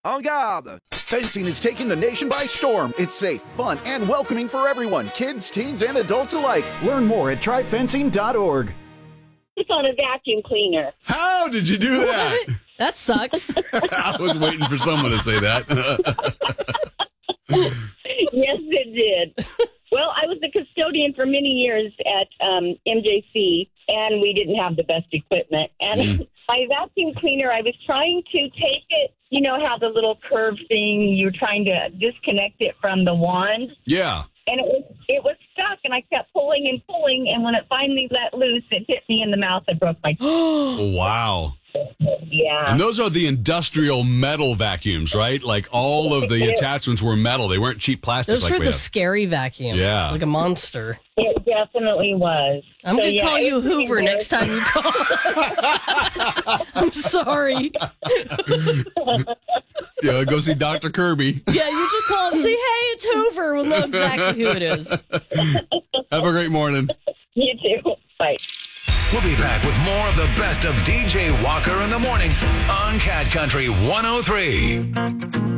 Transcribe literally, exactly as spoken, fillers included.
En garde! Fencing is taking the nation by storm. It's safe, fun, and welcoming for everyone, kids, teens, and adults alike. Learn more at try fencing dot org. It's on a vacuum cleaner. How did you do that? That sucks. I was waiting for someone to say that. Yes, it did. Well, I was a custodian for many years at um, M J C, and we didn't have the best equipment. And mm. my vacuum cleaner, I was trying to take it, you know how the little curved thing, you're trying to disconnect it from the wand? Yeah. And it was it was stuck, and I kept pulling and pulling, and when it finally let loose, it hit me in the mouth and broke my teeth. Wow. Yeah. And those are the industrial metal vacuums, right? Like all of the attachments were metal. They weren't cheap plastic. Those like were we the have. scary vacuums. Yeah. Like a monster. It definitely was. I'm so, going to yeah, call you Hoover next time you call. I'm sorry. Yeah, go see Doctor Kirby. Yeah, you just call and say, hey, it's Hoover. We'll know exactly who it is. Have a great morning. You too. Bye. We'll be back with more of the best of D J Walker in the morning on Cat Country one oh three.